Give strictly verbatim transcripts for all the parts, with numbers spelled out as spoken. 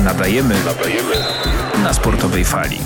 Nadajemy, nadajemy na sportowej fali.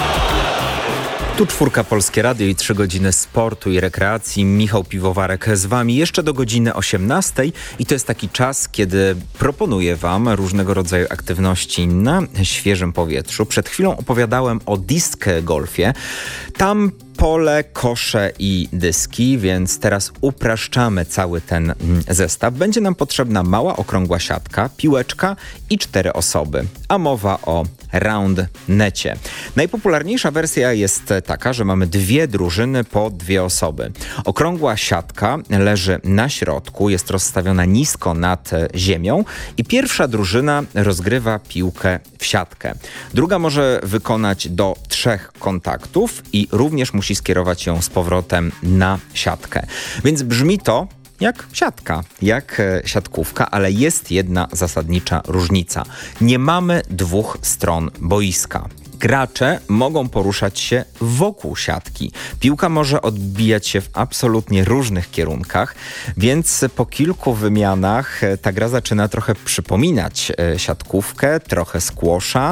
Tu Czwórka, Polskie Radio i trzy godziny sportu i rekreacji. Michał Piwowarek z Wami jeszcze do godziny osiemnastej i to jest taki czas, kiedy proponuję Wam różnego rodzaju aktywności na świeżym powietrzu. Przed chwilą opowiadałem o disc golfie. Tam pole, kosze i dyski, więc teraz upraszczamy cały ten zestaw. Będzie nam potrzebna mała, okrągła siatka, piłeczka i cztery osoby. A mowa o round necie. Najpopularniejsza wersja jest taka, że mamy dwie drużyny po dwie osoby. Okrągła siatka leży na środku, jest rozstawiona nisko nad ziemią i pierwsza drużyna rozgrywa piłkę w siatkę. Druga może wykonać do trzech kontaktów i również musi skierować ją z powrotem na siatkę. Więc brzmi to jak siatka, jak siatkówka, ale jest jedna zasadnicza różnica. Nie mamy dwóch stron boiska. Gracze mogą poruszać się wokół siatki. Piłka może odbijać się w absolutnie różnych kierunkach, więc po kilku wymianach ta gra zaczyna trochę przypominać siatkówkę, trochę squasha,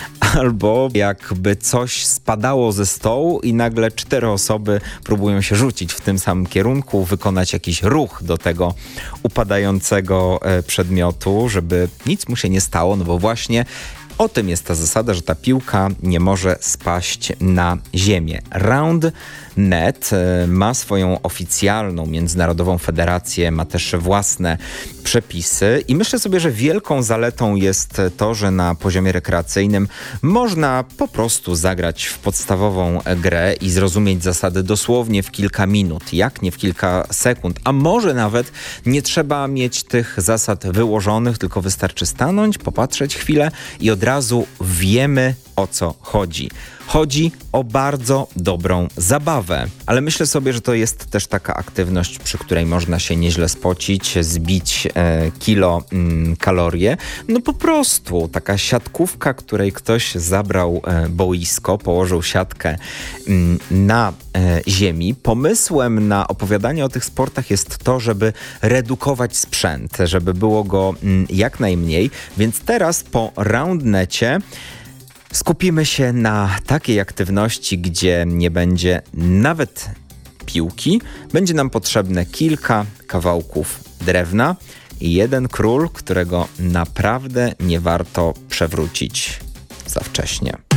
albo jakby coś spadało ze stołu i nagle cztery osoby próbują się rzucić w tym samym kierunku, wykonać jakiś ruch do tego upadającego przedmiotu, żeby nic mu się nie stało, no bo właśnie o tym jest ta zasada, że ta piłka nie może spaść na ziemię. Round Net ma swoją oficjalną międzynarodową federację, ma też własne przepisy i myślę sobie, że wielką zaletą jest to, że na poziomie rekreacyjnym można po prostu zagrać w podstawową grę i zrozumieć zasady dosłownie w kilka minut, jak nie w kilka sekund, a może nawet nie trzeba mieć tych zasad wyłożonych, tylko wystarczy stanąć, popatrzeć chwilę i od razu wiemy, o co chodzi. Chodzi o bardzo dobrą zabawę, ale myślę sobie, że to jest też taka aktywność, przy której można się nieźle spocić, zbić e, kilo mm, kalorie. No po prostu taka siatkówka, której ktoś zabrał e, boisko, położył siatkę mm, na e, ziemi. Pomysłem na opowiadanie o tych sportach jest to, żeby redukować sprzęt, żeby było go mm, jak najmniej, więc teraz po roundnecie skupimy się na takiej aktywności, gdzie nie będzie nawet piłki. Będzie nam potrzebne kilka kawałków drewna i jeden król, którego naprawdę nie warto przewrócić za wcześnie.